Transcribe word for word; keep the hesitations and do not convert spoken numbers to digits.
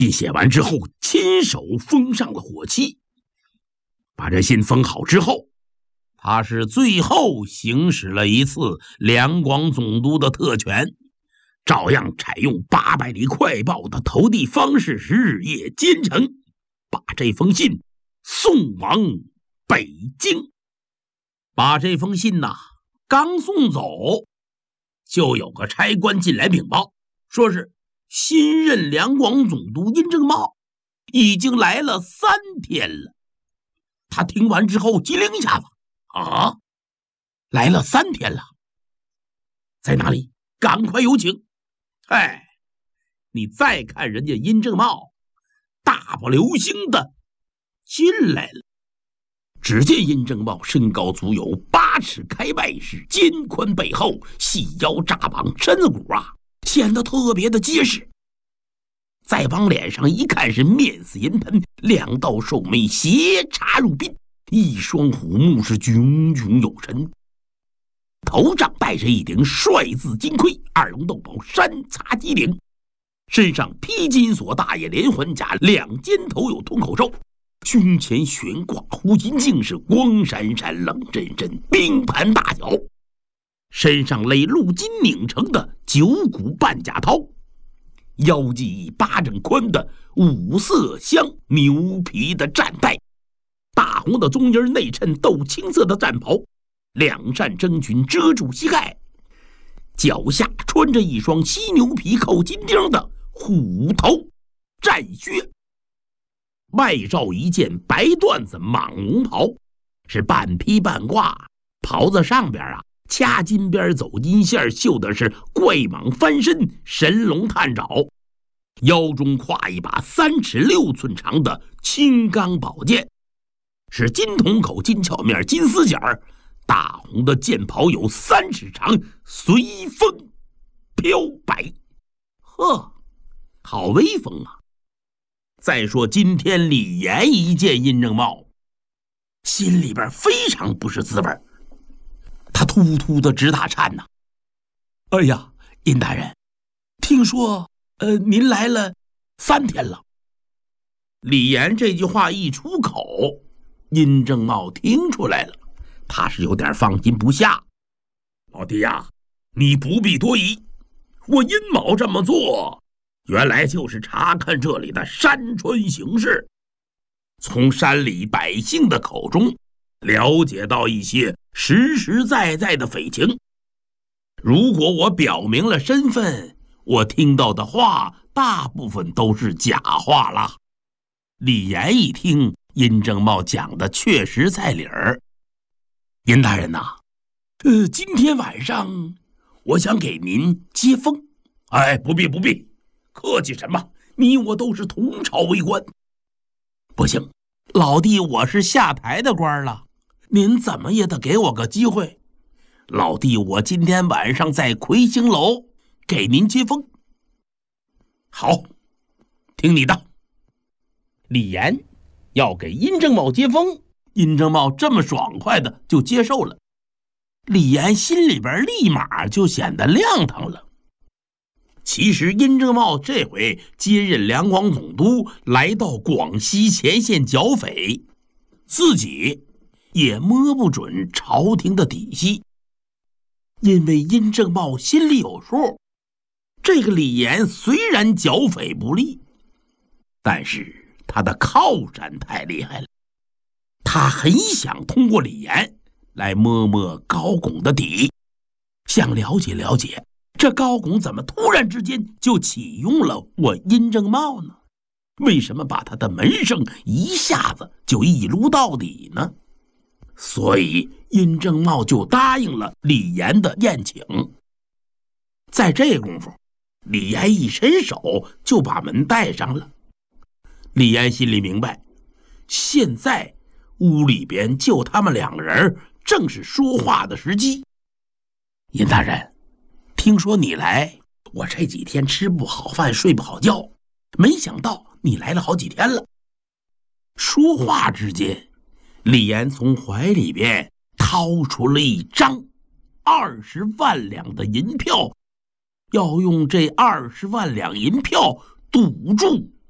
信写完之后，亲手封上了火漆。把这信封好之后，他是最后行使了一次两广总督的特权，照样采用八百里快报的投递方式，日夜兼程，把这封信送往北京。把这封信呐，刚送走，就有个差官进来禀报，说是新任两广总督殷正茂已经来了三天了。他听完之后机灵一下子，啊，来了三天了，在哪里？赶快有请。哎，你再看人家殷正茂大步流星的进来了。只见殷正茂身高足有八尺开外式，肩宽背厚，细腰扎膀，身子骨啊显得特别的结实。再往脸上一看，是面似银盆，两道瘦眉斜插入鬓，一双虎目是炯炯有神。头上戴着一顶帅字金盔，二龙斗宝，山擦鸡领，身上披金锁大叶连环甲，两肩头有铜口兽，胸前悬挂胡金镜，是光闪闪冷震震，冰盘大小，身上勒镂金拧成的九股半甲绦，腰系一巴掌宽的五色香牛皮的战带，大红的棕叶内衬豆青色的战袍，两扇征裙遮住膝盖，脚下穿着一双犀牛皮扣金钉的虎头战靴，外罩一件白缎子蟒龙袍，是半披半挂，袍子上边啊掐金边走金线，绣的是怪蟒翻身，神龙探爪，腰中挎一把三尺六寸长的青钢宝剑，是金铜口金鞘面金丝剪，大红的剑袍有三尺长，随风飘摆，呵，好威风啊！再说今天李严一见殷正茂，心里边非常不是滋味，他突突的直打颤呐。哎呀，殷大人，听说呃您来了三天了。李严这句话一出口，殷正茂听出来了，他是有点放心不下。老弟呀，你不必多疑，我殷某这么做原来就是查看这里的山川形势，从山里百姓的口中了解到一些实实在在的匪情。如果我表明了身份，我听到的话大部分都是假话了。李严一听殷正茂讲的确实在理儿。殷大人呐、啊，呃，今天晚上我想给您接风。哎，不必不必，客气什么？你我都是同朝为官。不行，老弟我是下台的官了，您怎么也得给我个机会。老弟我今天晚上在魁星楼给您接风。好，听你的。李严要给殷正茂接风，殷正茂这么爽快的就接受了，李严心里边立马就显得亮堂了。其实殷正茂这回接任两广总督，来到广西前线剿匪，自己也摸不准朝廷的底细，因为殷正茂心里有数，这个李严虽然剿匪不利，但是他的靠山太厉害了，他很想通过李严来摸摸高拱的底，想了解了解这高拱怎么突然之间就启用了我殷正茂呢？为什么把他的门生一下子就一撸到底呢？所以殷正茂就答应了李严的宴请。在这功夫，李严一伸手就把门带上了。李严心里明白，现在屋里边就他们两个人，正是说话的时机。殷大人，听说你来，我这几天吃不好饭，睡不好觉，没想到你来了好几天了。说话之间，李严从怀里边掏出了一张二十万两的银票，要用这二十万两银票堵住